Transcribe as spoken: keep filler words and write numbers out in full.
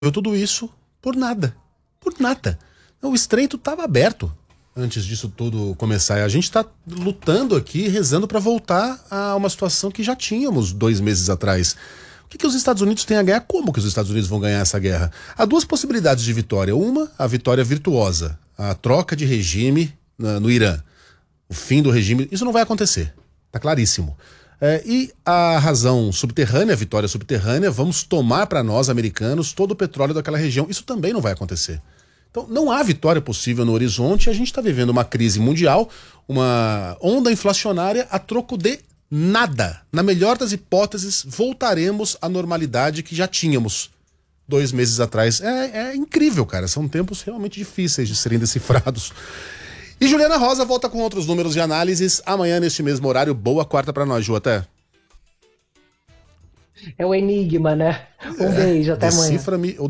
tudo isso por nada. Por nada. O estreito estava aberto antes disso tudo começar. E a gente está lutando aqui, rezando para voltar a uma situação que já tínhamos dois meses atrás. O que, que os Estados Unidos têm a ganhar? Como que os Estados Unidos vão ganhar essa guerra? Há duas possibilidades de vitória. Uma, a vitória virtuosa, a troca de regime na, no Irã. O fim do regime. Isso não vai acontecer. Tá claríssimo. É, e a razão subterrânea, a vitória subterrânea, vamos tomar para nós, americanos, todo o petróleo daquela região. Isso também não vai acontecer. Então, não há vitória possível no horizonte. A gente está vivendo uma crise mundial, uma onda inflacionária a troco de nada. Na melhor das hipóteses, voltaremos à normalidade que já tínhamos dois meses atrás. É, é incrível, cara. São tempos realmente difíceis de serem decifrados. E Juliana Rosa volta com outros números e análises amanhã neste mesmo horário. Boa quarta pra nós, Ju, até. É o enigma, né? Um É, beijo, até amanhã. decifra-me